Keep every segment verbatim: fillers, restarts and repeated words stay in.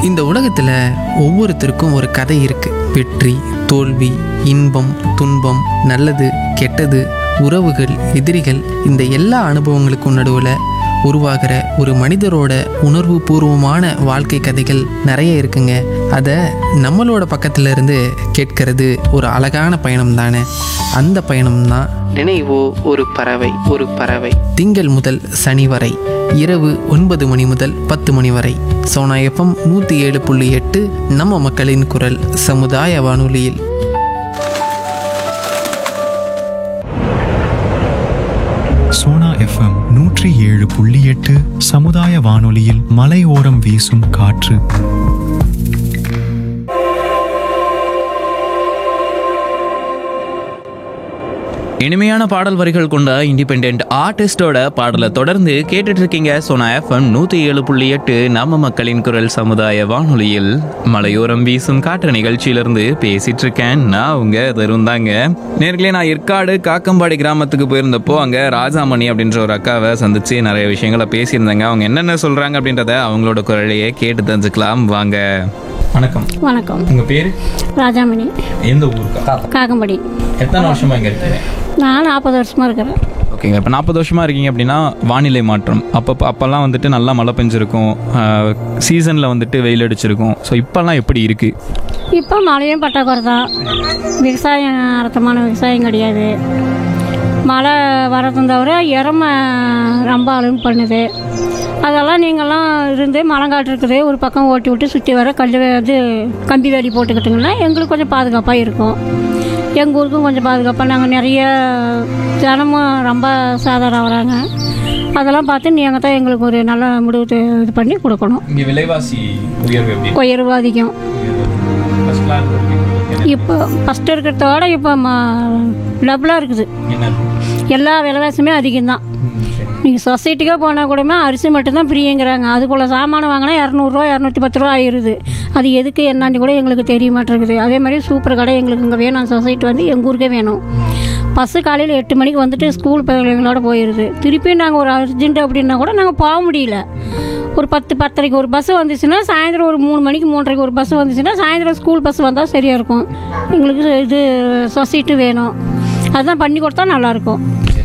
இந்த உலகத்தில் ஒவ்வொருத்தருக்கும் ஒரு கதை இருக்கு. வெற்றி, தோல்வி, இன்பம், துன்பம், நல்லது, கெட்டது, உறவுகள், எதிரிகள், இந்த எல்லா அனுபவங்களுக்கும் நடுவில் உருவாகிற ஒரு மனிதரோட உணர்வு பூர்வமான வாழ்க்கை கதைகள் நிறைய இருக்குங்க. அதை நம்மளோட பக்கத்துல இருந்து கேட்கறது ஒரு அழகான பயணம் தானே. அந்த பயணம் தான் நினைவோ ஒரு பறவை. ஒரு பறவை திங்கள் முதல் சனி வரை இரவு ஒன்பது மணி முதல் பத்து மணி வரை சோனா எஃப்எம் நூற்றி ஏழு புள்ளி எட்டு நம்ம மக்களின் குரல் சமுதாய வானொலியில். சோனா எஃப்எம் நூற்றி ஏழு புள்ளி எட்டு சமுதாய வானொலியில் மலையோரம் வீசும் காற்று. இனிமையான பாடல் வரிகள் கொண்ட இண்டிபெண்ட் ஆர்டிஸ்டோட பாடலை தொடர்ந்து கேட்டுட்டு இருக்கீங்க. சோனா எஃப்எம் நூற்றி ஏழு புள்ளி எட்டு நம்ம மக்களின் குரல் சமுதாய வானொலியில் மலையோரம் வீசும் காற்று நிகழ்ச்சியிலிருந்து பேசிட்டு இருக்கேன். நான் உங்க தருந்தாங்க. நேர்களே, நான் ஏற்காடு காக்கம்பாடி கிராமத்துக்கு போயிருந்தப்போ அங்கே ராஜாமணி அப்படின்ற ஒரு அக்காவை சந்திச்சு நிறைய விஷயங்களை பேசியிருந்தாங்க. அவங்க என்னென்ன சொல்றாங்க அப்படின்றத அவங்களோட குரலையே கேட்டு தெரிஞ்சுக்கலாம் வாங்க. வணக்கம். வணக்கம். உங்க பேரு? ராஜாமணி. எந்த ஊருக்கா? காக்கம்பாடி. எத்தனை வருஷமா இங்க இருக்கீங்க? நான் நாற்பது வருஷமா இருக்கிறேன். ஓகேங்க. இப்போ நாற்பது வருஷமா இருக்கீங்க அப்படின்னா வானிலை மாற்றம் அப்போ அப்போல்லாம் வந்துட்டு நல்லா மழை பெஞ்சிருக்கும், சீசனில் வந்துட்டு வெயில் அடிச்சிருக்கும். ஸோ இப்போல்லாம் எப்படி இருக்கு? இப்போ மழையும் பற்றாக்குறை தான். விவசாயம் அர்த்தமான விவசாயம் கிடையாது. மழை வரதும் தவிர இறம ரொம்ப அழுகு பண்ணுது. அதெல்லாம் நீங்கள்லாம் இருந்து மரங்காட்டு இருக்குது ஒரு பக்கம் ஓட்டி விட்டு சுற்றி வர கல் இது கம்பி வேலி போட்டுக்கிட்டிங்கன்னா எங்களுக்கு கொஞ்சம் பாதுகாப்பாக இருக்கும். எங்கள் ஊருக்கும் கொஞ்சம் பாதுகாப்பாக. நாங்கள் நிறைய ஜனமும் ரொம்ப சாதாரணம் வராங்க. அதெல்லாம் பார்த்து நீங்கள் தான் எங்களுக்கு ஒரு நல்ல முடிவு இது பண்ணி கொடுக்கணும். இங்கே விலைவாசி உயர்வு எப்படி? உயர்வு அதிகம். இப்போ ஃபஸ்ட்டு இருக்கிறதோட இப்போ டபுளாக இருக்குது. எல்லா விலைவாசியுமே அதிகம்தான். நீங்கள் சொசைட்டிக்கே போனால் கூடமே அரிசி மட்டும்தான் ஃப்ரீங்கிறாங்க. அதுக்குள்ளே சாமான் வாங்கினா இரநூறுவா இரநூத்தி பத்து ரூபா ஆயிடுது. அது எதுக்கு என்னான்னு கூட எங்களுக்கு தெரிய மாட்டேங்குது. அதே மாதிரி சூப்பர் கடை எங்களுக்கு இங்கே வேணும். சொசைட்டி வந்து எங்கள் ஊருக்கே வேணும். பஸ்ஸு காலையில் எட்டு மணிக்கு வந்துட்டு ஸ்கூல் பிள்ளைங்களோட போயிடுது. திருப்பி நாங்கள் ஒரு அர்ஜென்ட் அப்படின்னா கூட நாங்கள் போக முடியல. ஒரு பத்து பத்தரைக்கு ஒரு பஸ்ஸு வந்துச்சுன்னா சாயந்தரம் ஒரு மூணு மணிக்கு மூன்றரைக்கு ஒரு பஸ்ஸு வந்துச்சுன்னா சாயந்தரம் ஸ்கூல் பஸ் வந்தால் சரியாக இருக்கும். எங்களுக்கு இது சொசைட்டி வேணும். அதுதான் பண்ணி கொடுத்தா நல்லாயிருக்கும்.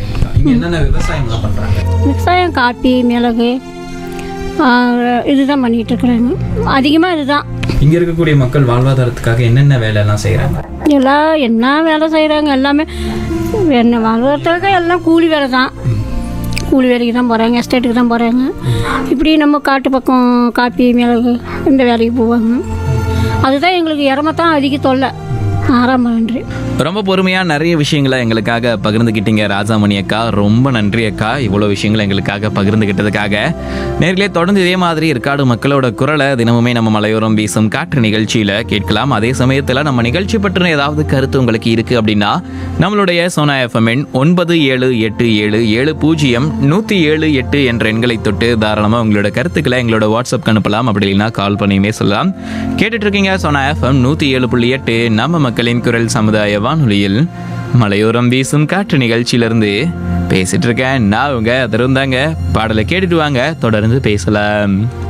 விவசாயம் காப்பி, மிளகு இதுதான் பண்ணிகிட்டு இருக்கிறாங்க. அதிகமாக இதுதான். இங்கே இருக்கக்கூடிய மக்கள் வாழ்வாதாரத்துக்காக என்னென்ன வேலையெல்லாம் செய்கிறாங்க? எல்லாம் என்ன வேலை செய்கிறாங்க? எல்லாமே என்ன வாழ்வாதாரத்துக்காக எல்லாம் கூலி வேலை தான். கூலி வேலைக்கு தான் போகிறாங்க, எஸ்டேட்டுக்கு தான் போகிறாங்க. இப்படி நம்ம காட்டு பக்கம் காப்பி, மிளகு இந்த வேலைக்கு போவாங்க. அதுதான் எங்களுக்கு இறமத்தான் அதிக தொல்லை. ஆறாம் நன்றி. ரொம்ப பொறுமையாக நிறைய விஷயங்களை எங்களுக்காக பகிர்ந்துக்கிட்டீங்க ராஜாமணி அக்கா. ரொம்ப நன்றி அக்கா, இவ்வளோ விஷயங்களை எங்களுக்காக பகிர்ந்துக்கிட்டதுக்காக. நேர்களே, தொடர்ந்து இதே மாதிரி ஏற்காடு மக்களோட குரலை தினமுமே நம்ம மலையோரம் வீசும் காற்று நிகழ்ச்சியில் கேட்கலாம். அதே சமயத்தில் நம்ம நிகழ்ச்சி பற்றின ஏதாவது கருத்து உங்களுக்கு இருக்குது அப்படின்னா நம்மளுடைய சோனா எஃப்எம் ஒன்பது ஏழு எட்டு ஏழு ஏழு பூஜ்ஜியம் நூற்றி ஏழு எட்டு என்ற எண்களை தொட்டு தாராளமாக உங்களோட கருத்துக்களை எங்களோட வாட்ஸ்அப் அனுப்பலாம். அப்படி இல்லைன்னா கால் பண்ணியுமே சொல்லலாம். கேட்டுட்டு இருக்கீங்க சோனா எஃப்எம் நூற்றி ஏழு புள்ளி எட்டு நம்ம மக்களின் குரல் சமுதாய வானொலியில் மலையோரம் வீசும் காற்று நிகழ்ச்சியிலிருந்து பேசிட்டு இருக்கேன். நான் உங்க தருந்தாங்க. பாடலை கேட்டுட்டு வாங்க, தொடர்ந்து பேசலாம்.